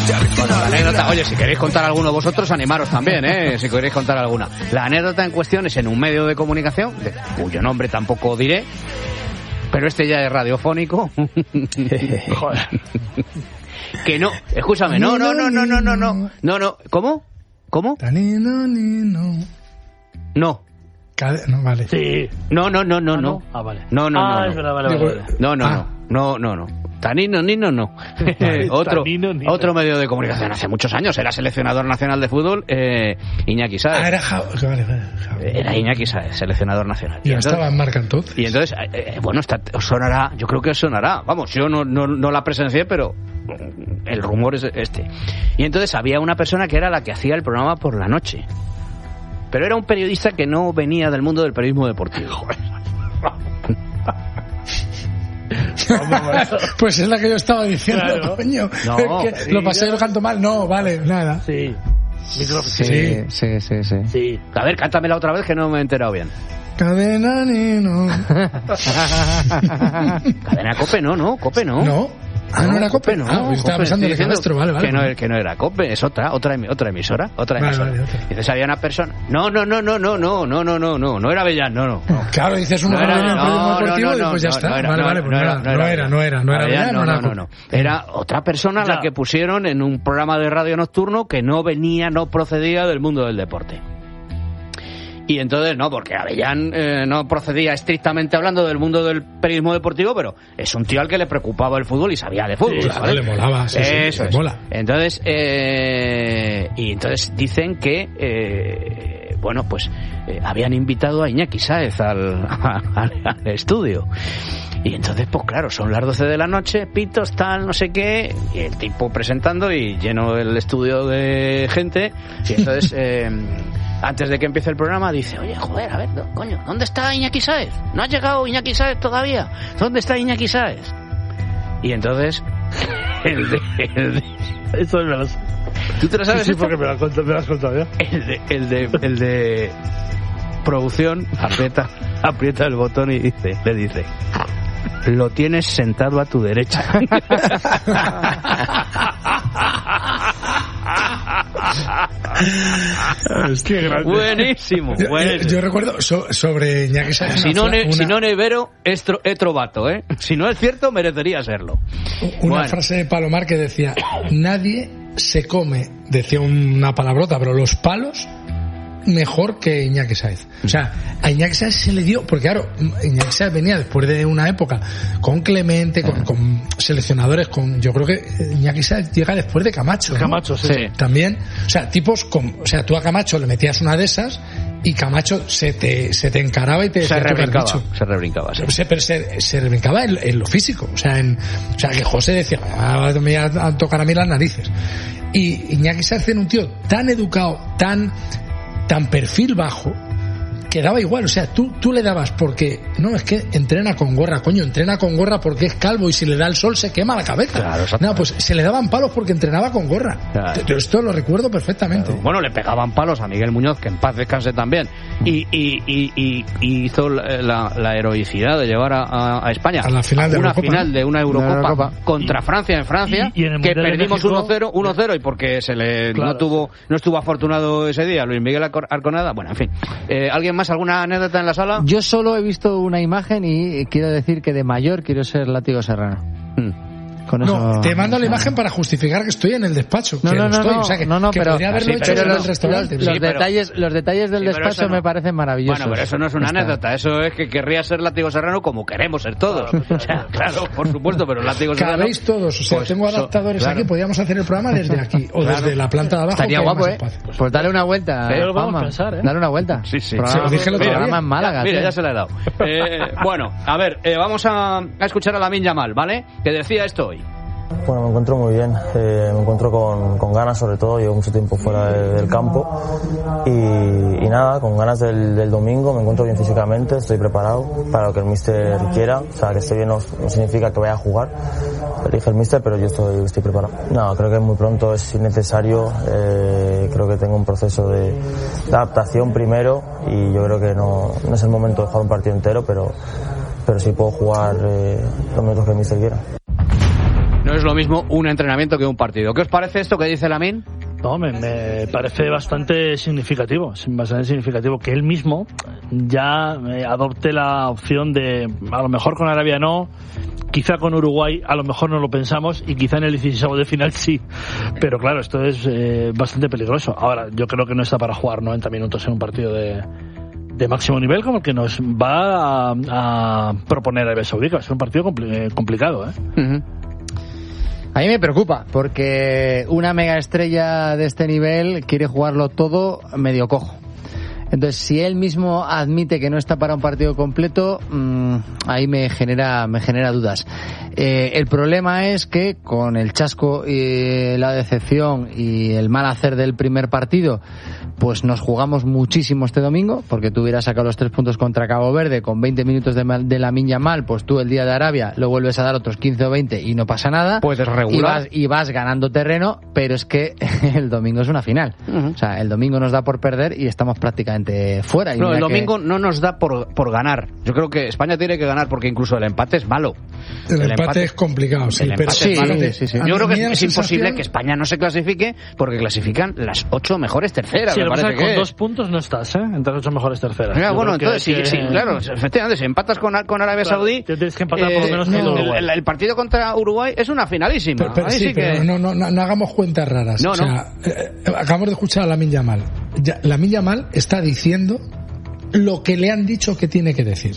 Bueno, la anécdota, oye, si queréis contar alguno vosotros, animaros también, si queréis contar alguna. La anécdota en cuestión es en un medio de comunicación, cuyo nombre tampoco diré, pero este ya es radiofónico. Joder. Que no, escúchame, no, ¿cómo? No. No, vale. Sí. No. Ah, vale. No. Es verdad, vale. No. Tanino, no. Otro medio de comunicación hace muchos años. Era seleccionador nacional de fútbol, Iñaki Sáez. Era Iñaki Sáez, seleccionador nacional. Y estaba en marca entonces. Y entonces, bueno, os sonará, yo creo que os sonará. Vamos, yo no la presencié, pero el rumor es este. Y entonces había una persona que era la que hacía el programa por la noche. Pero era un periodista que no venía del mundo del periodismo deportivo. Pues es la que yo estaba diciendo, claro. Coño. No, sí, lo pasé, lo canto mal. No, vale, nada. Sí. Sí. A ver, cántamela otra vez que no me he enterado bien. Cadena Nino. Cadena Cope no. No. No era Cope, no. Pues estaba pensando en el Castro, vale. Que no era Cope, es otra emisora. Vale. Entonces había una persona. No era Avellán, no. Claro, dices una periodismo deportivo y pues ya está. Vale, pues no era Avellán, no. Era otra persona a la que pusieron en un programa de radio nocturno que no procedía del mundo del deporte. Y entonces no, porque Avellán no procedía estrictamente hablando del mundo del periodismo deportivo, pero es un tío al que le preocupaba el fútbol y sabía de fútbol. Sí, ¿vale? Le molaba, eso es. Mola. Entonces, y entonces dicen que, habían invitado a Iñaki Sáez al estudio. Y entonces, pues claro, son las 12 de la noche, pitos, tal, no sé qué, y el tipo presentando y lleno el estudio de gente. Y entonces, antes de que empiece el programa, dice, oye, joder, a ver, coño, ¿dónde está Iñaki Sáez? ¿No ha llegado Iñaki Sáez todavía? ¿Dónde está Iñaki Sáez? Y entonces, Eso es verdad. ¿Tú te lo sabes? Sí, porque me lo has contado ya. El de producción aprieta el botón y le dice, lo tienes sentado a tu derecha. Qué grande. Buenísimo. Yo recuerdo sobre Iñaki Sáez. Si no nevero, es trovato, ¿eh? Si no es cierto, merecería serlo. Una frase de Palomar que decía, nadie se come, decía una palabrota, pero los palos mejor que Iñaki Sáez. O sea, a Iñaki Sáez se le dio, porque claro, Iñaki Sáez venía después de una época con Clemente, con seleccionadores, yo creo que Iñaki Sáez llega después de Camacho, ¿no? Camacho, sí. También, o sea, tipos tú a Camacho le metías una de esas y Camacho se te encaraba y te se rebrincaba, sí. Pero se rebrincaba en lo físico, o sea, que José decía, me voy a tocar a mí las narices. Y Iñaki Sáez era un tío tan educado, tan perfil bajo, que daba igual. O sea, tú le dabas porque no, es que entrena con gorra, coño, entrena con gorra porque es calvo y si le da el sol se quema la cabeza. Claro, no, pues se le daban palos porque entrenaba con gorra. Claro. Yo esto lo recuerdo perfectamente. Claro. Bueno, le pegaban palos a Miguel Muñoz, que en paz descanse también, y hizo la heroicidad de llevar a España a la final de una Eurocopa contra Francia en Francia, y en el que perdimos México, 1-0 y porque no estuvo afortunado ese día Luis Miguel Arconada. Bueno, en fin, ¿alguien más? ¿Alguna anécdota en la sala? Yo solo he visto una imagen y quiero decir que de mayor quiero ser Látigo Serrano. Con eso, no, te mando la imagen para justificar que estoy en el despacho. Pero podría haberlo hecho en el restaurante. Los detalles del despacho me parecen maravillosos. Bueno, pero eso no es una anécdota, eso es que querría ser Látigo Serrano como queremos ser todos. O sea, claro, por supuesto, pero Látigo Serrano... Cabéis todos, o sea, pues, tengo adaptadores aquí, podríamos hacer el programa desde aquí, o desde la planta de abajo. Estaría guapo, Pues dale una vuelta. Lo vamos a pensar, Dale una vuelta. Sí. Programa en Málaga. Mira, ya se la he dado. Bueno, a ver, vamos a escuchar a Lamine Yamal, ¿vale? Que decía esto hoy. Bueno, me encuentro muy bien, me encuentro con ganas sobre todo, llevo mucho tiempo fuera del campo y nada, con ganas del domingo, me encuentro bien físicamente, estoy preparado para lo que el míster quiera, o sea, que esté bien no significa que vaya a jugar, elige el míster, pero yo estoy preparado. No, creo que muy pronto es innecesario, creo que tengo un proceso de adaptación primero y yo creo que no es el momento de jugar un partido entero, pero sí puedo jugar los minutos que el míster quiera. No es lo mismo un entrenamiento que un partido. ¿Qué os parece esto que dice Lamine? No, me parece bastante significativo que él mismo ya adopte la opción de, a lo mejor con Arabia no, quizá con Uruguay a lo mejor no lo pensamos y quizá en el 16avo de final sí, pero claro, esto es bastante peligroso. Ahora, yo creo que no está para jugar 90 minutos en un partido de máximo nivel como el que nos va a proponer Arabia Saudí, que va a ser un partido complicado, ¿eh? Uh-huh. A mí me preocupa, porque una mega estrella de este nivel quiere jugarlo todo medio cojo. Entonces, si él mismo admite que no está para un partido completo, ahí me genera dudas. El problema es que con el chasco y la decepción y el mal hacer del primer partido, pues nos jugamos muchísimo este domingo, porque tú hubieras sacado los 3 puntos contra Cabo Verde con 20 minutos de Lamine Yamal, pues tú el día de Arabia lo vuelves a dar otros 15 o 20 y no pasa nada. Puedes regular. Y vas ganando terreno, pero es que el domingo es una final. Uh-huh. O sea, el domingo nos da por perder y estamos prácticamente fuera. Y no, el domingo no nos da por ganar. Yo creo que España tiene que ganar porque incluso el empate es malo. El empate es complicado, sí. Pero sí. Yo creo que es imposible que España no se clasifique porque clasifican las 8 mejores terceras. Sí, me parece con que 2 puntos no estás, entre las 8 mejores terceras. Bueno, entonces sí, claro, efectivamente, si empatas con Arabia Saudí, tienes que empatar por lo menos con Uruguay. El partido contra Uruguay es una finalísima. Pero no hagamos cuentas raras. No. Acabamos de escuchar a Lamine Yamal. Lamine Yamal está diciendo lo que le han dicho que tiene que decir.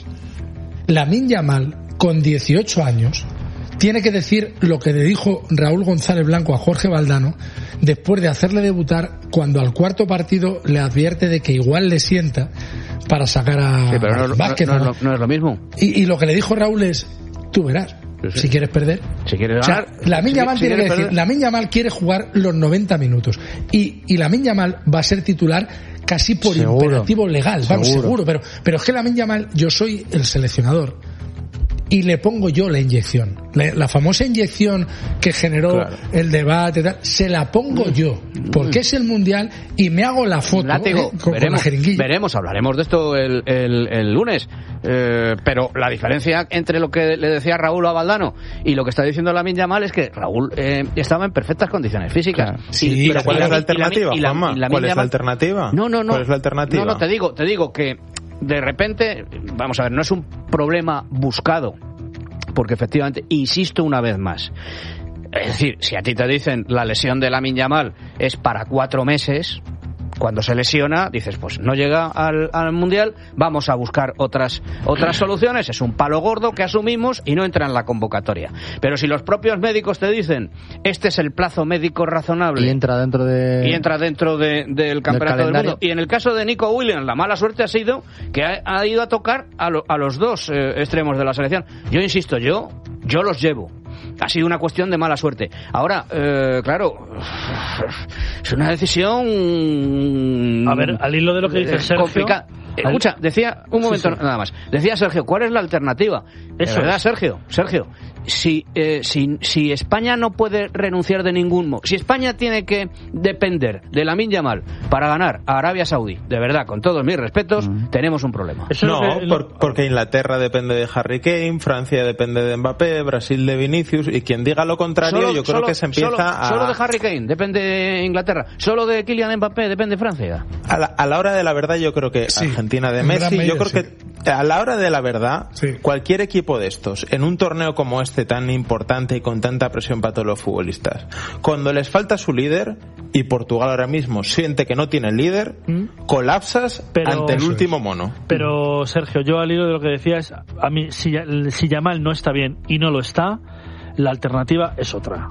Lamine Yamal, con 18 años, tiene que decir lo que le dijo Raúl González Blanco a Jorge Valdano después de hacerle debutar, cuando al cuarto partido le advierte de que igual le sienta para sacar a Vázquez. No es lo mismo. Y lo que le dijo Raúl es, tú verás. Sí. Si quieres perder, si quieres ganar, Lamine Yamal tiene que decir, Lamine Yamal quiere jugar los 90 minutos y Lamine Yamal va a ser titular casi por imperativo legal, seguro, pero es que Lamine Yamal, yo soy el seleccionador y le pongo yo la inyección, la famosa inyección que generó el debate, se la pongo yo, porque es el Mundial y me hago la foto con la jeringuilla. Veremos, hablaremos de esto el lunes, pero la diferencia entre lo que le decía Raúl a Valdano y lo que está diciendo Lamine Yamal es que Raúl estaba en perfectas condiciones físicas. Claro. Sí, pero ¿cuál es la alternativa, Juanma? ¿Cuál es la alternativa? No. ¿Cuál es la alternativa? No, te digo que de repente, vamos a ver, no es un problema buscado, porque efectivamente, insisto una vez más, es decir, si a ti te dicen la lesión de Lamine Yamal es para 4 meses, cuando se lesiona, dices, pues no llega al Mundial, vamos a buscar otras soluciones, es un palo gordo que asumimos y no entra en la convocatoria. Pero si los propios médicos te dicen, este es el plazo médico razonable, y entra dentro del campeonato del mundo. Y en el caso de Nico Williams, la mala suerte ha sido que ha ido a tocar a los dos extremos de la selección. Yo insisto, yo los llevo. Ha sido una cuestión de mala suerte. Ahora, claro, es una decisión... A ver, al hilo de lo que dice Sergio... complicada. Escucha, decía, un momento nada más. Decía Sergio, ¿cuál es la alternativa? Eso de verdad, Sergio, si España no puede renunciar de ningún modo, si España tiene que depender de Lamine Yamal para ganar a Arabia Saudí, de verdad, con todos mis respetos, tenemos un problema. Porque Inglaterra depende de Harry Kane, Francia depende de Mbappé, Brasil de Vinicius, y quien diga lo contrario, yo creo que se empieza a... Solo de Harry Kane depende Inglaterra, solo de Kylian Mbappé depende Francia. A la hora de la verdad, yo creo que Argentina de Messi, yo creo que a la hora de la verdad, cualquier equipo de estos, en un torneo como este tan importante y con tanta presión para todos los futbolistas, cuando les falta su líder, y Portugal ahora mismo siente que no tiene líder, colapsas ante el último mono. Pero Sergio, yo al hilo de lo que decías, a mí si Yamal no está bien y no lo está, la alternativa es otra.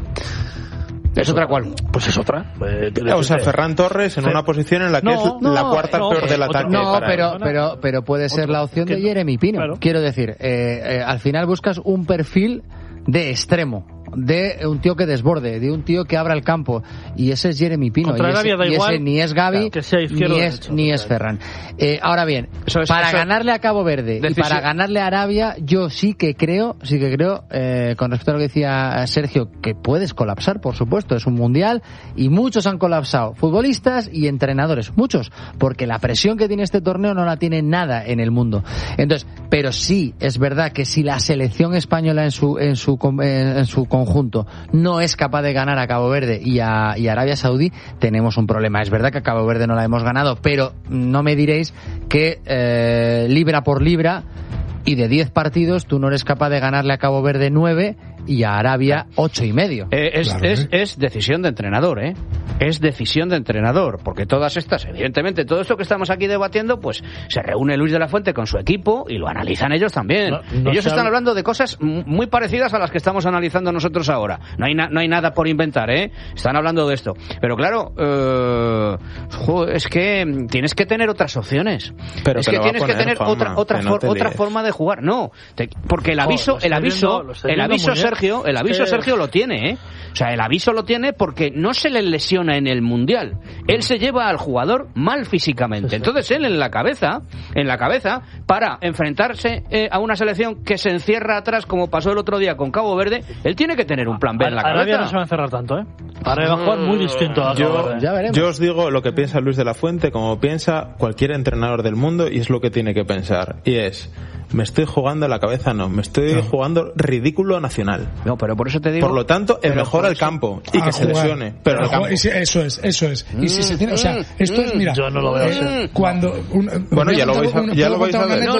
¿Es otra cuál? Pues es otra. O sea, Ferran Torres en una posición en la que es la cuarta peor del ataque. Pero puede ser la opción de Jeremy Pino. Claro. Quiero decir, al final buscas un perfil de extremo, de un tío que desborde, de un tío que abra el campo, y ese es Jeremy Pino, y ese ni es Gavi, ni es Ferran. Ahora bien, para ganarle a Cabo Verde y para ganarle a Arabia, yo sí que creo, con respecto a lo que decía Sergio, que puedes colapsar, por supuesto, es un mundial y muchos han colapsado, futbolistas y entrenadores, muchos, porque la presión que tiene este torneo no la tiene nada en el mundo. Entonces, pero sí es verdad que si la selección española en su conjunto no es capaz de ganar a Cabo Verde y a Arabia Saudí, tenemos un problema. Es verdad que a Cabo Verde no la hemos ganado, pero no me diréis que libra por libra y de 10 partidos tú no eres capaz de ganarle a Cabo Verde 9 y a Arabia 8,5. Es decisión de entrenador, ¿eh? Es decisión de entrenador, porque todas estas, evidentemente, todo esto que estamos aquí debatiendo, pues se reúne Luis de la Fuente con su equipo y lo analizan ellos también. Ellos están hablando de cosas muy parecidas a las que estamos analizando nosotros ahora. No hay nada por inventar, ¿eh? Están hablando de esto. Pero claro, es que tienes que tener otras opciones. Pero es que tienes que tener otra forma de jugar. No, porque el aviso Sergio lo tiene, ¿eh? O sea, el aviso lo tiene porque no se le lesiona en el Mundial. Él se lleva al jugador mal físicamente. Entonces él en la cabeza, para enfrentarse a una selección que se encierra atrás, como pasó el otro día con Cabo Verde, él tiene que tener un plan B en la cabeza. Arabia no se va a encerrar tanto, ¿eh? Arabia va a jugar muy distinto a Cabo Verde. Ya veremos. Yo os digo lo que piensa Luis de la Fuente, como piensa cualquier entrenador del mundo, y es lo que tiene que pensar. Y es: me estoy jugando la cabeza, me estoy jugando ridículo nacional. No, pero por eso te digo... Por lo tanto, es mejor el campo y que se lesione. Pero el campo. Eso es. Y si se tiene... O sea, esto es, mira... Yo no lo veo así. Cuando... Bueno, ya lo vais a ver.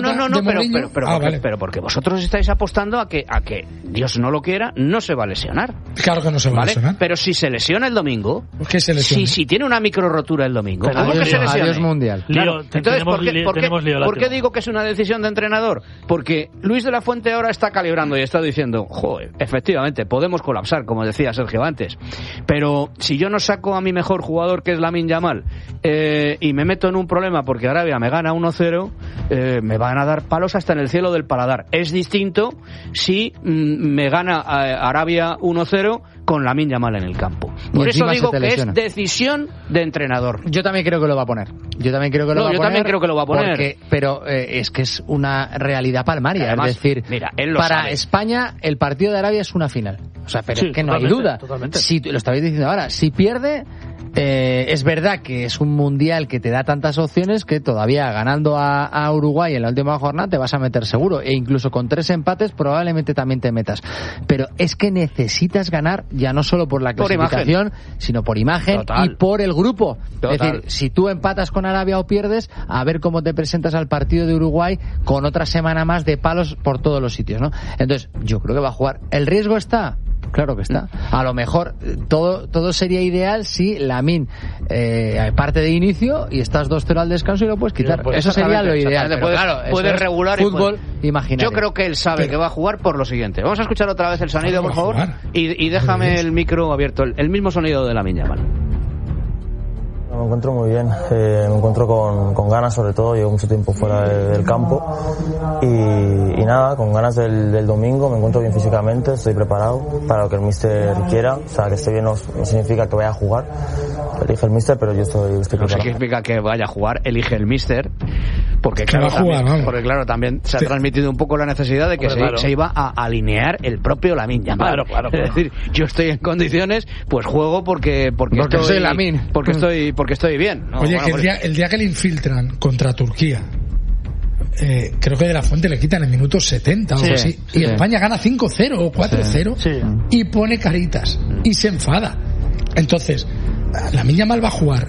No, pero porque vosotros estáis apostando a que Dios no lo quiera, no se va a lesionar. Claro que no se va a lesionar. Pero si se lesiona el domingo... ¿Qué se lesiona? Si tiene una micro rotura el domingo, ¿cómo que se lesiona? Adiós Mundial. Claro. Entonces, ¿por qué digo que es una decisión de entrenador? Porque Luis de la Fuente ahora está calibrando y está diciendo, joder, efectivamente, podemos colapsar, como decía Sergio antes, pero si yo no saco a mi mejor jugador, que es Lamine Yamal, y me meto en un problema porque Arabia me gana 1-0, me van a dar palos hasta en el cielo del paladar. Es distinto si me gana Arabia 1-0 con Lamine Yamal en el campo. Por eso digo que es decisión de entrenador. Yo también creo que lo va a poner. Yo también creo que lo va a poner. Pero es que es una realidad palmaria. Además, es decir, mira, él para sabe. España el partido de Arabia es una final. O sea, pero es que no hay duda. Totalmente. Si lo estabais diciendo ahora, si pierde, es verdad que es un mundial que te da tantas opciones que todavía ganando a Uruguay en la última jornada te vas a meter seguro, e incluso con 3 empates probablemente también te metas. Pero es que necesitas ganar, ya no solo por la clasificación, sino por imagen. Total. Y por el grupo. Total. Es decir, si tú empatas con Arabia o pierdes, a ver cómo te presentas al partido de Uruguay con otra semana más de palos por todos los sitios, ¿no? Entonces, yo creo que va a jugar. ¿El riesgo está? Claro que está. A lo mejor todo sería ideal si Lamine parte de inicio y estás 2-0 al descanso y lo puedes quitar. Pues eso sería lo ideal. Pero puedes regular fútbol imaginario. Yo creo que él sabe que va a jugar por lo siguiente. Vamos a escuchar otra vez el sonido, por favor, y déjame el micro abierto, el mismo sonido de Lamine Yamal. Me encuentro muy bien, me encuentro con ganas, sobre todo, llevo mucho tiempo fuera del campo y nada, con ganas del domingo, me encuentro bien físicamente, estoy preparado para lo que el míster quiera, o sea, que esté bien no significa que vaya a jugar, elige el míster, pero yo estoy preparado. No significa que vaya a jugar, elige el míster, porque claro, también se ha transmitido un poco la necesidad de que se iba a alinear el propio Lamine Yamal. Claro. Es decir, yo estoy en condiciones, pues juego porque soy Lamine. Porque estoy bien. ¿No? Oye, que el día que le infiltran contra Turquía, creo que de la Fuente le quitan el minuto 70 o algo así, y España gana 5-0 o 4-0 y pone caritas y se enfada. Entonces, Lamine Yamal va a jugar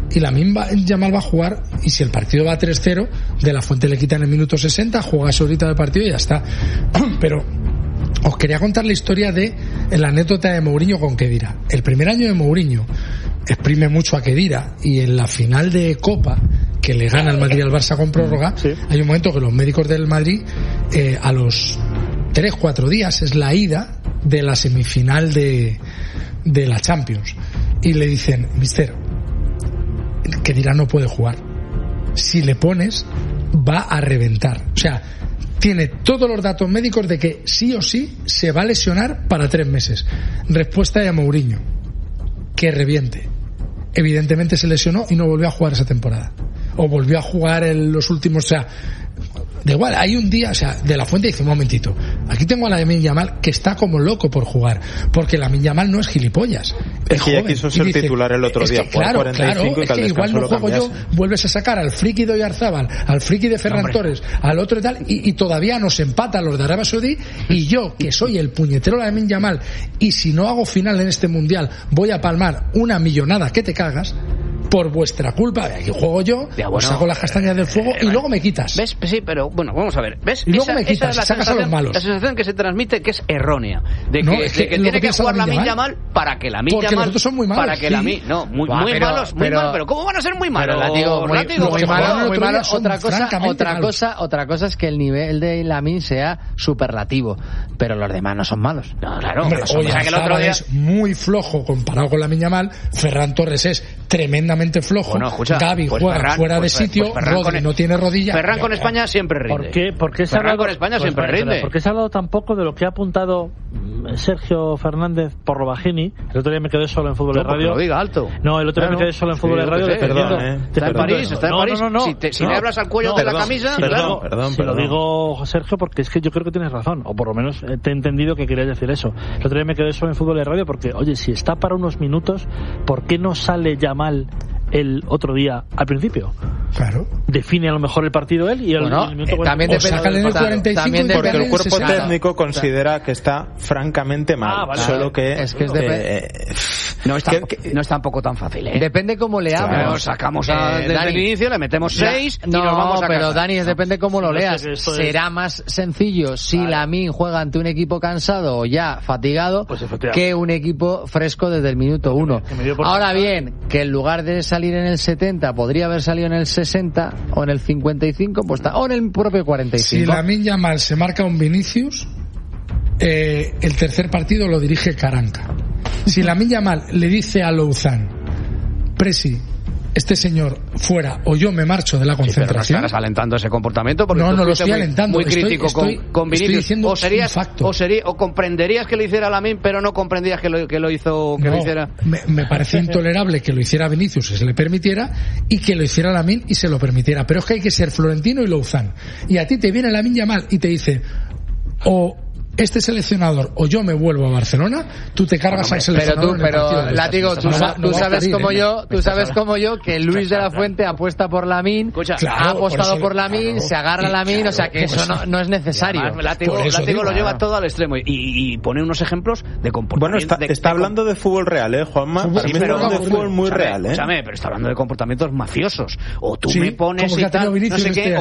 y si el partido va a 3-0, de la Fuente le quitan el minuto 60, juega su horita de partido y ya está. Pero os quería contar la historia de la anécdota de Mourinho con Khedira. El primer año de Mourinho exprime mucho a Khedira y en la final de Copa, que le gana el Madrid al Barça con prórroga, hay un momento que los médicos del Madrid, a los 3-4 días, es la ida de la semifinal de la Champions, y le dicen: mister, Khedira no puede jugar, si le pones va a reventar. O sea, tiene todos los datos médicos de que sí o sí se va a lesionar para 3 meses. Respuesta de Mourinho: que reviente. Evidentemente se lesionó y no volvió a jugar esa temporada. o volvió a jugar en los últimos, o sea, da igual, hay un día, o sea, De La Fuente dice, un momentito, aquí tengo a Lamine Yamal que está como loco por jugar, porque Lamine Yamal no es gilipollas, es que ya quiso ser titular el otro día, claro, 45 es que igual no juego yo, vuelves a sacar al friki de Oyarzábal, al friki de Ferran Torres, al otro y tal, y todavía nos empatan los de Arabia Saudí, y yo, que soy el puñetero Lamine Yamal, y si no hago final en este mundial, voy a palmar una millonada que te cagas, por vuestra culpa, aquí juego yo, os saco las castañas del fuego y luego me quitas. ¿Ves? Sí, pero bueno, vamos a ver. ¿Ves? Y luego me quitas, sacas a los malos. La sensación que se transmite que es errónea. De que tiene que jugar Lamine Yamal para que Lamine Yamal... Porque los otros son muy malos. Para que Lamine... No, muy malos, muy malos. Pero ¿cómo van a ser muy malos? Muy malos. Otra cosa es que el nivel de Lamine sea superlativo. Pero los demás no son malos. No, claro. Hombre, Oyarzábal es muy flojo comparado con Lamine Yamal. Ferran Torres es tremendamente flojo. Bueno, escucha, Gavi juega fuera de sitio. Rodri no tiene rodilla. Ferran con España siempre rinde. ¿Por qué Ferran con España siempre rinde? Porque se ha hablado tampoco de lo que ha apuntado Sergio Fernández por Robagini. El otro día me quedé solo en Fútbol de Radio. Lo diga alto. No, el otro día me quedé solo en Fútbol de Radio. Está en París, está en París. Si le hablas al cuello de la camisa, perdón. Lo digo, Sergio, porque es que yo creo que tienes razón, o por lo menos te he entendido que querías decir eso. El otro día me quedé solo en Fútbol de Radio porque, oye, si está para unos minutos, ¿por qué no sale Yamal el otro día al principio? Claro. Define a lo mejor el partido él y el minuto también depende porque el cuerpo técnico considera que está francamente mal. Solo que no es tampoco tan fácil, ¿eh? Depende cómo le hables. Sacamos desde el inicio, le metemos 6 y nos vamos a casa. Pero Dani, depende cómo lo leas. Será más sencillo si Lamine juega ante un equipo cansado o ya fatigado que un equipo fresco desde el minuto 1. Ahora bien, que en lugar de salir en el 70 podría haber salido en el 60 o en el 55, pues está, o en el propio 45. Si Lamine Yamal se marca un Vinicius, el tercer partido lo dirige Caranca. Si Lamine Yamal le dice a Louzán, Presi, este señor fuera o yo me marcho de la concentración. Sí, pero no estás alentando ese comportamiento porque no lo estoy alentando. Muy crítico con Vinicius. O comprenderías que lo hiciera Lamine, pero no comprendías que lo hizo lo hiciera. Me parecía intolerable que lo hiciera Vinicius y se le permitiera, y que lo hiciera Lamine y se lo permitiera. Pero es que hay que ser Florentino y Louzán. Y a ti te viene Lamine Yamal y te dice, o este seleccionador o yo me vuelvo a Barcelona, tú te cargas al seleccionador. Pero Látigo, tú sabes como yo que Luis de la Fuente apuesta por Lamine, ha apostado por Lamine, se agarra a Lamine, o sea que eso no es necesario. Látigo lo lleva todo al extremo y pone unos ejemplos de comportamiento. Bueno, está hablando de fútbol real, Juanma. Para mí está hablando de fútbol muy real, Escúchame, pero está hablando de comportamientos mafiosos. O tú me pones y tal, no sé qué,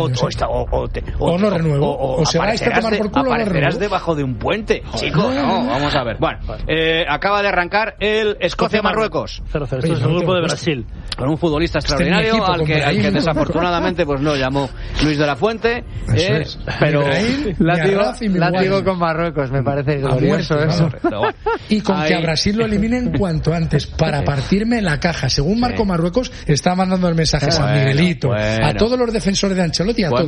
o no renuevo, o se va a tomar por culo, aparecerás debajo de un puente, chico. No, vamos a ver. Bueno, acaba de arrancar el Escocia-Marruecos. 0-0. Esto es el grupo de Brasil. Con un futbolista extraordinario al que desafortunadamente pues no llamó Luis de la Fuente. Pero látigo con Marruecos, me parece glorioso eso. Y con que a Brasil lo eliminen cuanto antes para partirme la caja. Según Marco Marruecos está mandando el mensaje a San Miguelito, a todos los defensores de Ancelotti, a todos.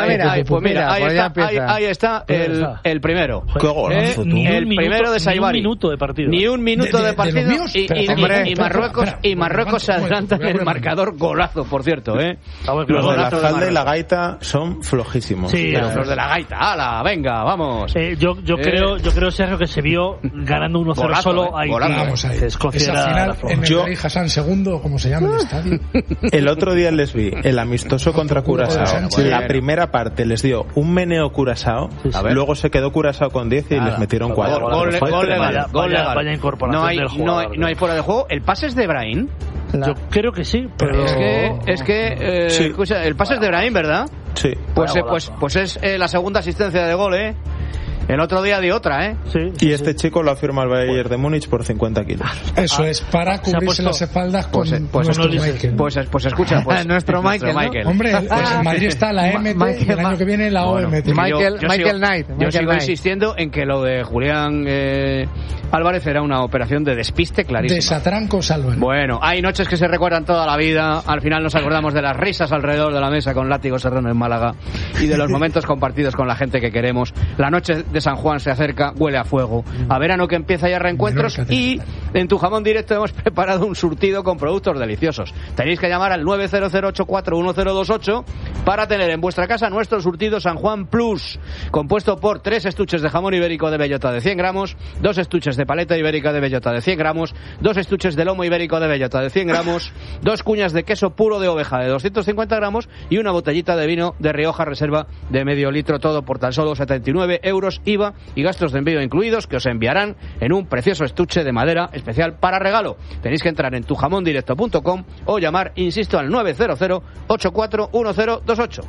Ahí está el primero. Qué golazo, tú. El primero de Saibari. Ni un minuto de partido. Y Marruecos se adelanta en el marcador. Golazo, por cierto, Los de la falda y la gaita son flojísimos. Sí, los de la gaita. ¡Hala! Venga, vamos. Yo creo, Sergio, que se vio ganando 1-0 solo ahí. Vamos ahí. Esa final en el Rey Hassan II, como se llama el estadio. El otro día les vi el amistoso contra Curazao. La primera parte les dio un meneo Curazao. Luego se quedó Curazao con 10 y les metieron 4. Gol legal. Vaya incorporación del jugador. No hay fuera de juego. ¿El pase es de Brahim? Yo creo que sí, pero es que sí. Escucha, el pase es de Brahim, ¿verdad? Sí. Pues es la segunda asistencia de gol, El otro día de otra, Y este chico lo ha firmado el Bayern de Múnich por 50 kilos. Eso es, para cubrirse las espaldas con nuestro Michael. Pues escucha, nuestro Michael. Hombre, pues en Madrid está la MT y el año que viene la OMT. Michael Knight. Yo sigo insistiendo en que lo de Julián Álvarez era una operación de despiste clarísima. De Satranco Álvarez. Bueno, hay noches que se recuerdan toda la vida. Al final nos acordamos de las risas alrededor de la mesa con Látigo Serrano en Málaga y de los momentos compartidos con la gente que queremos. La noche de San Juan se acerca, huele a fuego. A verano que empieza ya reencuentros y en Tu Jamón Directo hemos preparado un surtido con productos deliciosos. Tenéis que llamar al 900841028 para tener en vuestra casa nuestro surtido San Juan Plus, compuesto por 3 estuches de jamón ibérico de bellota de 100 gramos, 2 estuches de paleta ibérica de bellota de 100 gramos, 2 estuches de lomo ibérico de bellota de 100 gramos, 2 cuñas de queso puro de oveja de 250 gramos y una botellita de vino de Rioja Reserva de medio litro, todo por tan solo 79 euros IVA y gastos de envío incluidos, que os enviarán en un precioso estuche de madera especial para regalo. Tenéis que entrar en tujamondirecto.com o llamar, insisto, al 900-841028.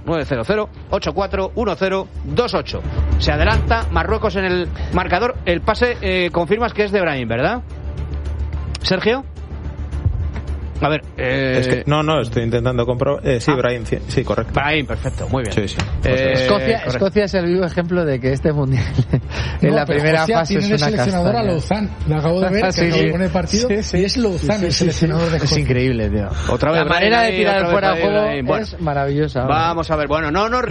900-841028. Se adelanta Marruecos en el marcador. El pase, confirmas que es de Brahim, ¿verdad? ¿Sergio? A ver, es que, no, estoy intentando comprobar. Sí, Brahim, sí, correcto. Brahim, perfecto, muy bien. Sí. Escocia es el vivo ejemplo de que este mundial en la primera fase es una seleccionador castaña. A Louzán, lo acabo de ver, que acabo de poner el partido, y es Louzán el seleccionador de Escocia. Es increíble, tío. Otra vez la manera de tirar fuera de juego bueno, es maravillosa. Vamos a ver, bueno, no nos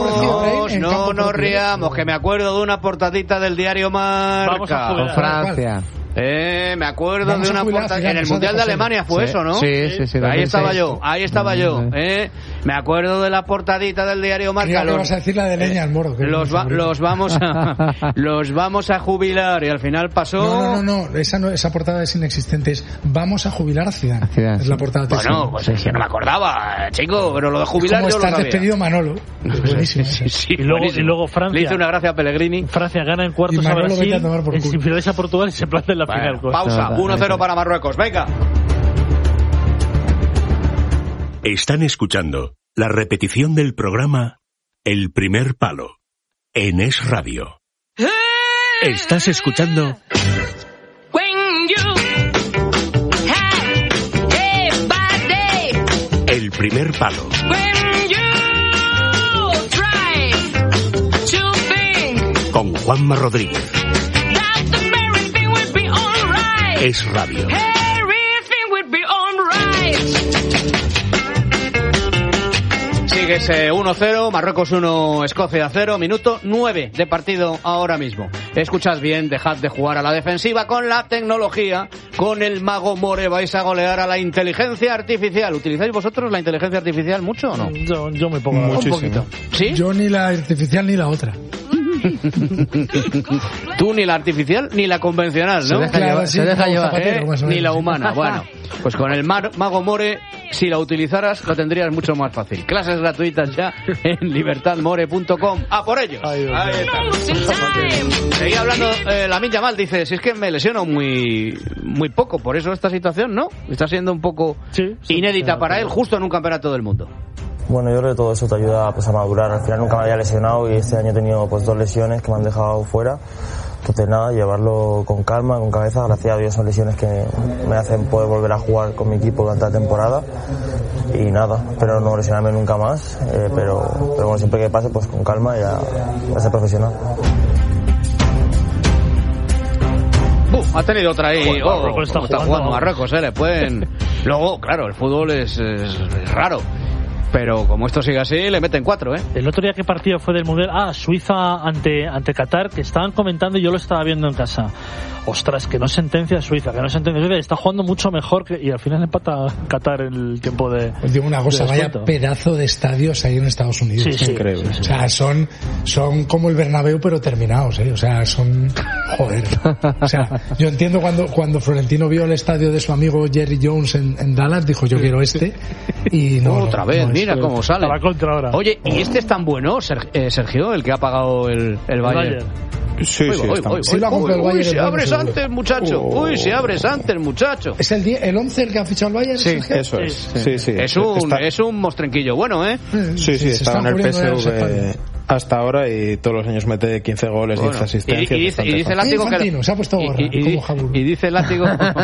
riamos, que me acuerdo de una portadita del diario Marca. Vamos a con Francia. Me acuerdo de una portada en el Mundial de Alemania fue eso, ¿no? Sí. Ahí estaba yo. Me acuerdo de la portadita del diario Marca. Vas a decir la de Leña al Moro. Los vamos a jubilar y al final pasó. No, esa portada es inexistente. Es vamos a jubilar a Zidane. Es la portada. Bueno, pues es que no me acordaba, chico, pero lo de jubilar yo lo sabía. Despedido Manolo. Es buenísimo. Sí, y luego Francia. Le hice una gracia a Pellegrini. Francia gana en cuartos a Brasil, en semifinales a Portugal y se planta en la final. Pausa, 1-0 para Marruecos, venga. Están escuchando la repetición del programa El Primer Palo en Es Radio. Estás escuchando El Primer Palo con Juanma Rodríguez. Es Radio. Sigue ese 1-0, Marruecos 1, Escocia 0, minuto 9 de partido ahora mismo. Escuchad bien, dejad de jugar a la defensiva con la tecnología. Con el Mago More vais a golear a la inteligencia artificial. ¿Utilizáis vosotros la inteligencia artificial mucho o no? Yo me pongo un poquito. ¿Sí? Yo ni la artificial ni la otra. Tú ni la artificial ni la convencional, ¿no? Se deja llevar. Ni la humana. Bueno, pues con el Mago More, si la utilizaras, lo tendrías mucho más fácil. Clases gratuitas ya en libertadmore.com. ¡A por ellos! Ahí está. Seguía hablando, Lamine Yamal dice, si es que me lesiono muy poco, por eso esta situación, ¿no? Está siendo un poco inédita para él, justo en un campeonato del mundo. Bueno, yo creo que todo eso te ayuda pues, a madurar. Al final nunca me había lesionado y este año he tenido pues 2 lesiones que me han dejado fuera. Entonces nada, llevarlo con calma, con cabeza. Gracias a Dios son lesiones que me hacen poder volver a jugar con mi equipo durante la temporada. Y nada, espero no lesionarme nunca más. Pero bueno, siempre que pase, pues con calma y a ser profesional. Ha tenido otra ahí. Está jugando Marruecos, le pueden. Luego, claro, el fútbol es raro. Pero como esto sigue así, le meten 4, ¿eh? El otro día, ¿qué partido fue del Mundial? Suiza ante Qatar, que estaban comentando y yo lo estaba viendo en casa. Ostras, que no sentencia Suiza, está jugando mucho mejor y al final empata Qatar en el tiempo de... Pues digo una cosa, vaya pedazo de estadios hay en Estados Unidos. Sí, increíble. O sea, son como el Bernabéu, pero terminados, ¿eh? O sea, son... Joder. O sea, yo entiendo cuando Florentino vio el estadio de su amigo Jerry Jones en Dallas, dijo, yo quiero este, y no... Otra vez, mira cómo sale. A la contra ahora. Oye, ¿y este es tan bueno, Sergio, el que ha pagado el Bayern? Sí, lo ha comprado el Bayern. Se abres antes, muchacho. Se abres antes, muchacho. ¿Es el 11 el que ha fichado el Bayern? Sí, eso es. Sí. Es un mostrenquillo bueno, ¿eh? Sí, estaba en el PSV hasta ahora y todos los años mete 15 goles, 10 asistencias. Y dice el látigo que... se ha puesto gorra, como Jabur. Y dice el látigo...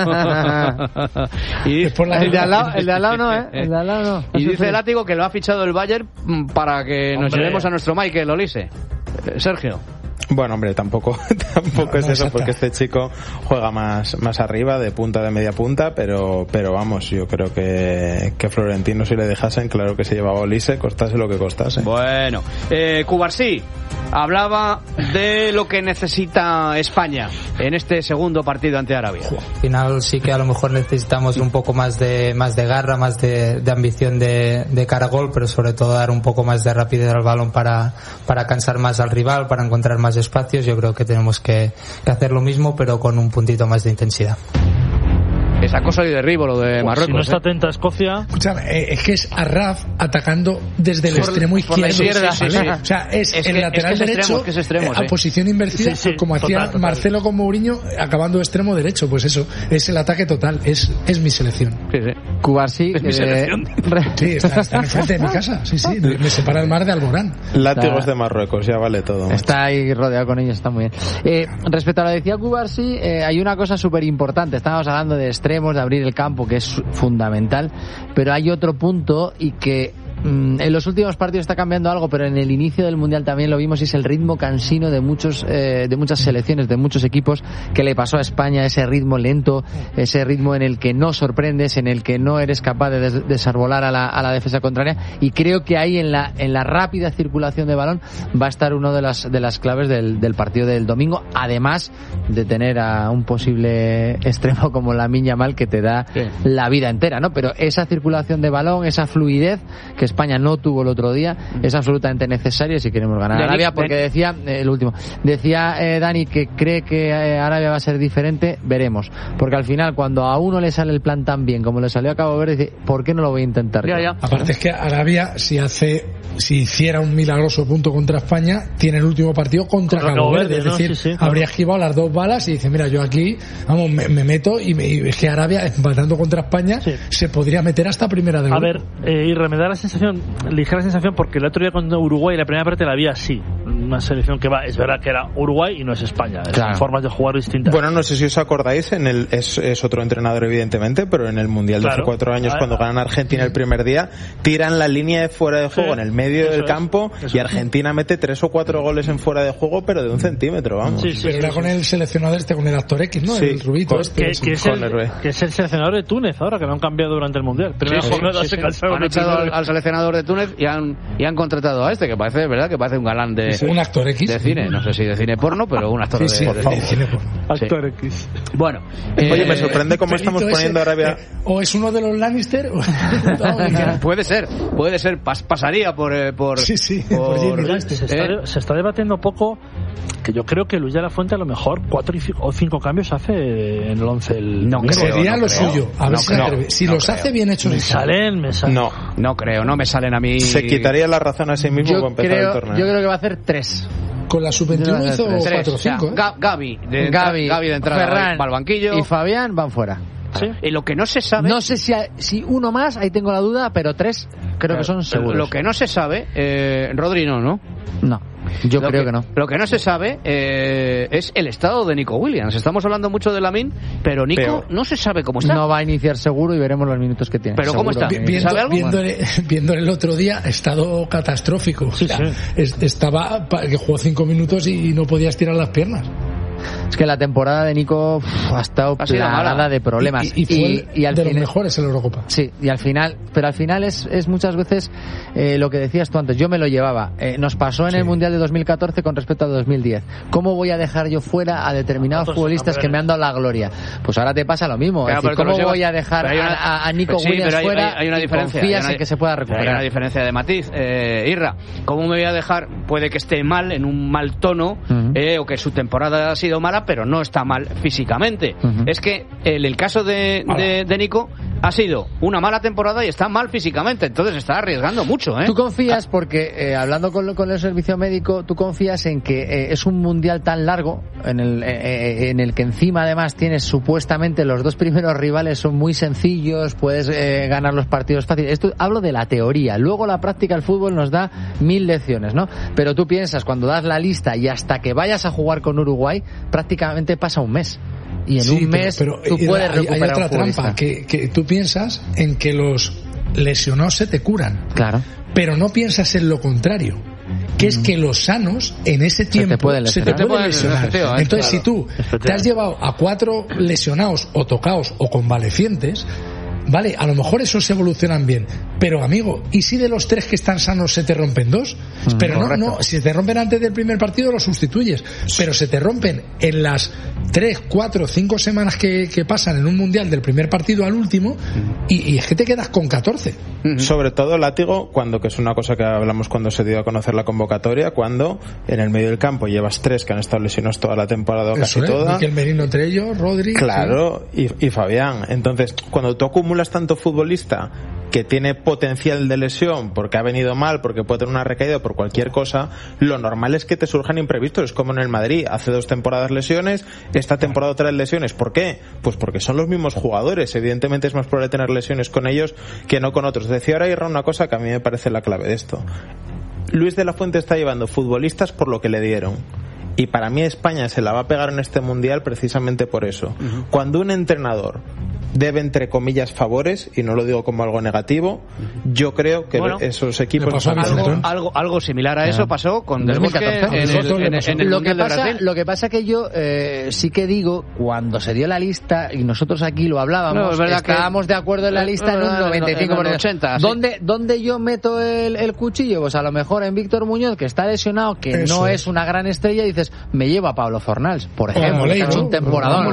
el de al lado no, ¿eh? El de al lado no. Y dice el látigo que lo ha fichado el Bayern para que nos llevemos a nuestro Michael Olise. Sergio. Bueno, hombre, tampoco es eso, porque este chico juega más arriba, de punta, de media punta, pero vamos, yo creo que Florentino, si le dejasen, claro que se llevaba a Olise, costase lo que costase. Bueno, Cubarsí, hablaba de lo que necesita España en este segundo partido ante Arabia. Al final sí que a lo mejor necesitamos un poco más de garra, más de ambición de cara a gol, pero sobre todo dar un poco más de rapidez al balón para cansar más al rival, para encontrar más espacios. Yo creo que tenemos que hacer lo mismo, pero con un puntito más de intensidad. Es acoso y derribo lo de Marruecos. Si no está atenta a Escocia... Escúchame, es que es Arraf atacando desde el extremo izquierdo. Sí. O sea, es el lateral derecho a posición invertida, como hacía total. Marcelo con Mourinho, acabando de extremo derecho. Pues eso, es el ataque total. Es mi selección. Cubarsí. Es mi selección. Sí, está enfrente de mi casa. Sí, me separa el mar de Alborán. Látigos de Marruecos, ya vale todo. Está ahí rodeado con ellos, está muy bien. Respecto a lo que decía Cubarsí, hay una cosa súper importante. Estábamos hablando de extremos, de abrir el campo, que es fundamental, pero hay otro punto y que en los últimos partidos está cambiando algo, pero en el inicio del Mundial también lo vimos, y es el ritmo cansino de muchas selecciones, de muchos equipos, que le pasó a España, ese ritmo lento, ese ritmo en el que no sorprendes, en el que no eres capaz de desarbolar a la defensa contraria, y creo que ahí en la rápida circulación de balón va a estar una de las claves del partido del domingo, además de tener a un posible extremo como Lamine Yamal, que te da la vida entera, ¿no? Pero esa circulación de balón, esa fluidez que España no tuvo el otro día, es absolutamente necesaria si queremos ganar a Arabia, porque decía Dani que cree que Arabia va a ser diferente. Veremos, porque al final cuando a uno le sale el plan tan bien como le salió a Cabo Verde, dice, ¿por qué no lo voy a intentar? Aparte es que Arabia, si hiciera un milagroso punto contra España, tiene el último partido contra Cabo Verde, es decir, habría esquivado las 2 balas y dice, mira, yo aquí me meto, y es que Arabia, empatando contra España, se podría meter hasta primera de grupo. A ver, Irra, me da la ligera sensación, porque el otro día con Uruguay la primera parte la vi así, una selección que es verdad que era Uruguay y no es España, son formas de jugar distintas. Bueno, no sé si os acordáis, es otro entrenador evidentemente, pero en el Mundial de hace 4 años, cuando ganan Argentina el primer día, tiran la línea de fuera de juego en el medio del campo, y Argentina mete 3 o 4 goles en fuera de juego, pero de 1 centímetro, vamos. Pero era con el seleccionador con el actor X, ¿no? El rubito que es el seleccionador de Túnez ahora, que lo han cambiado durante el Mundial. Primera jornada se cansaron. Han echado al seleccionador de Túnez y han contratado a este, que parece, ¿verdad? Que parece un galán de un actor X de cine, no sé si de cine porno, pero un actor de cine porno. Actor X. Bueno, oye, me sorprende cómo estamos poniendo a Arabia. O es uno de los Lannister. Puede ser, pasaría por se está debatiendo poco, que yo creo que Luis de la Fuente a lo mejor 4 o 5 cambios hace en el 11 sería lo suyo, a ver si los hace bien hechos. Me salen. No creo, no me salen a mí. Se quitaría la razón a sí mismo para empezar el torneo. Yo creo que va a hacer 3. Con la sub-21 hizo 4 o 5. Gavi de entrada, Ferran va al banquillo y Fabián van fuera. ¿Sí? Y lo que no se sabe... No sé si uno más, ahí tengo la duda, pero 3 creo que son seguros. Lo que no se sabe, Rodri no. No, yo creo que no. Lo que no se sabe es el estado de Nico Williams. Estamos hablando mucho de Lamine, pero Nico no se sabe cómo está. No va a iniciar seguro y veremos los minutos que tiene. ¿Pero seguro. cómo está? Viéndole el otro día, estado catastrófico. Estaba que jugó 5 minutos y no podía estirar las piernas. Es que la temporada de Nico ha estado plagada de problemas y al de los mejores en la Eurocopa. Sí, y al final es muchas veces lo que decías tú antes, yo me lo llevaba. Nos pasó en el Mundial de 2014 con respecto a 2010. ¿Cómo voy a dejar yo fuera a determinados futbolistas que me han dado la gloria? Pues ahora te pasa lo mismo. Claro, es decir, ¿cómo voy a dejar a Nico Williams fuera? Hay una diferencia. Confías en que se pueda recuperar. Hay una diferencia de matiz. Irra, ¿cómo me voy a dejar? Puede que esté mal, en un mal tono, o que su temporada ha sido mala, pero no está mal físicamente. Es que el caso de Nico ha sido una mala temporada y está mal físicamente, entonces está arriesgando mucho. Tú confías, porque hablando con el servicio médico, tú confías en que es un mundial tan largo en el que encima además tienes supuestamente los 2 primeros rivales son muy sencillos, puedes ganar los partidos fáciles. Esto hablo de la teoría, luego la práctica del fútbol nos da 1000 lecciones, ¿no? Pero tú piensas, cuando das la lista y hasta que vayas a jugar con Uruguay prácticamente pasa un mes, y en un mes tú puedes recuperar. Hay otra trampa, que tú piensas en que los lesionados se te curan, claro, pero no piensas en lo contrario, que es que los sanos en ese tiempo se te pueden lesionar. Entonces, si tú te has llevado a 4 lesionados o tocados o convalecientes, vale, a lo mejor esos evolucionan bien, Pero amigo, ¿y si de los 3 que están sanos se te rompen 2? Pero no, si te rompen antes del primer partido los sustituyes, pero se te rompen en las 3, 4, 5 semanas que pasan en un mundial del primer partido al último, y es que te quedas con 14. Sobre todo, Látigo, cuando, que es una cosa que hablamos cuando se dio a conocer la convocatoria, cuando en el medio del campo llevas 3 que han estado lesionados toda la temporada, casi toda. Miquel Merino entre ellos, Rodri. Claro, y Fabián. Entonces, cuando tú acumulas tanto futbolista que tiene potencial de lesión porque ha venido mal, porque puede tener una recaída por cualquier cosa, lo normal es que te surjan imprevistos. Es como en el Madrid, hace 2 temporadas lesiones, esta temporada otra lesiones. ¿Por qué? Pues porque son los mismos jugadores. Evidentemente es más probable tener lesiones con ellos que no con otros. Decía ahora Irra una cosa que a mí me parece la clave de esto. Luis de la Fuente está llevando futbolistas por lo que le dieron. Y para mí España se la va a pegar en este mundial precisamente por eso. Cuando un entrenador debe, entre comillas, favores, y no lo digo como algo negativo, yo creo que esos equipos... Algo similar a eso pasó con Del Bosque en el Mundial de Brasil. Lo que pasa que yo sí que digo, cuando se dio la lista, y nosotros aquí lo hablábamos, estábamos de acuerdo en la lista en un 95%. ¿Dónde yo meto el cuchillo? Pues a lo mejor en Víctor Muñoz, que está lesionado, que no es una gran estrella, y dices, me llevo a Pablo Fornals, por ejemplo, que ha hecho un temporadón.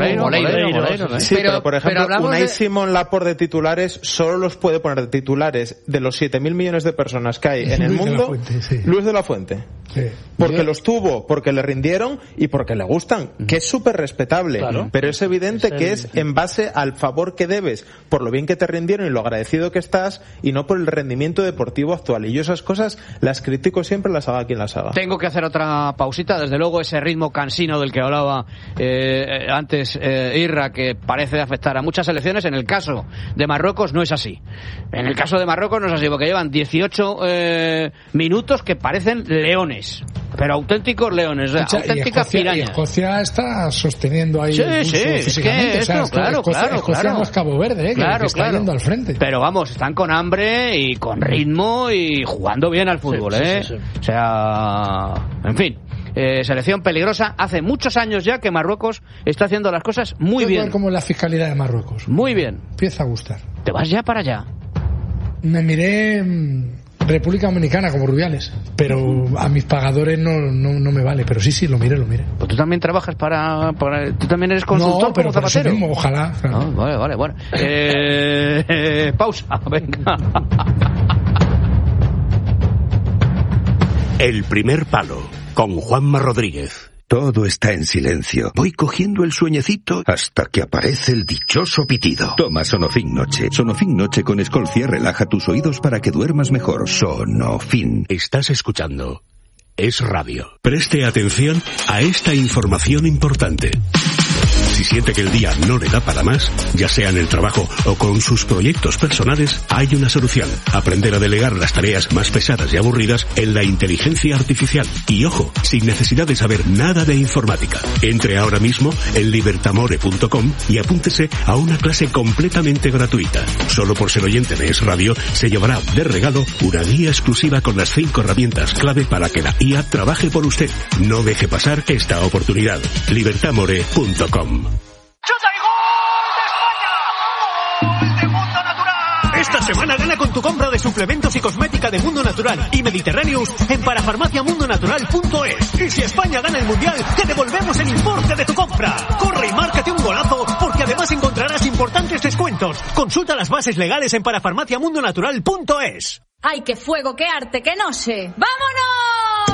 Sí, pero por ejemplo, Unai Simón Laporte de titulares solo los puede poner de titulares de los 7.000 millones de personas que hay en el mundo, Luis de la Fuente. Sí. Porque los tuvo, porque le rindieron y porque le gustan, que es súper respetable, pero es evidente que es en base al favor que debes, por lo bien que te rindieron y lo agradecido que estás, y no por el rendimiento deportivo actual. Y yo esas cosas las critico siempre, las haga quien las haga. Tengo que hacer otra pausita. Desde luego ese ritmo cansino del que hablaba antes Irra, que parece afectar a muchas selecciones, en el caso de Marruecos no es así. En el caso de Marruecos no es así, porque llevan 18 minutos que parecen leones, pero auténticos leones, auténticas pirañas. Escocia está sosteniendo ahí el pulso físicamente. Es que Escocia no es Cabo Verde, que está yendo al frente. Pero vamos, están con hambre y con ritmo y jugando bien al fútbol, sí. O sea, en fin. Selección peligrosa. Hace muchos años ya que Marruecos está haciendo las cosas muy bien. Como la fiscalidad de Marruecos. Muy bien. Empieza a gustar. ¿Te vas ya para allá? Me miré República Dominicana como Rubiales, pero a mis pagadores no me vale. Pero sí, lo miré. Pues tú también trabajas para tú también eres consultor como Zapatero. Eso mismo, ojalá. Claro. Vale. Bueno. Pausa. Venga. El primer palo, con Juanma Rodríguez. Todo está en silencio. Voy cogiendo el sueñecito hasta que aparece el dichoso pitido. Toma Sonofin Noche. Sonofin Noche con Escolcia relaja tus oídos para que duermas mejor. Sonofin. Estás escuchando Es Radio. Preste atención a esta información importante. Si siente que el día no le da para más, ya sea en el trabajo o con sus proyectos personales, hay una solución. Aprender a delegar las tareas más pesadas y aburridas en la inteligencia artificial. Y ojo, sin necesidad de saber nada de informática. Entre ahora mismo en libertamore.com y apúntese a una clase completamente gratuita. Solo por ser oyente de Es Radio, se llevará de regalo una guía exclusiva con las 5 herramientas clave para que la IA trabaje por usted. No deje pasar esta oportunidad. libertamore.com. ¡Chuta y gol de España! ¡Gol de Mundo Natural! Esta semana gana con tu compra de suplementos y cosmética de Mundo Natural y Mediterraneous en parafarmaciamundonatural.es. Y si España gana el Mundial, te devolvemos el importe de tu compra. Corre y márcate un golazo, porque además encontrarás importantes descuentos. Consulta las bases legales en parafarmaciamundonatural.es. ¡Ay, qué fuego, qué arte, qué noche! ¡Vámonos!